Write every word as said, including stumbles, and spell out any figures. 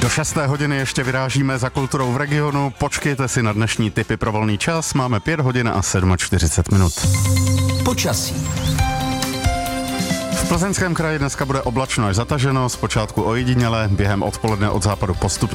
Do šesté hodiny ještě vyrážíme za kulturou v regionu. Počkejte si na dnešní tipy pro volný čas. Máme pět hodin a čtyřicet sedm minut. Počasí. V Plzeňském kraji dneska bude oblačno až zataženo, zpočátku ojediněle, během odpoledne od západu postupně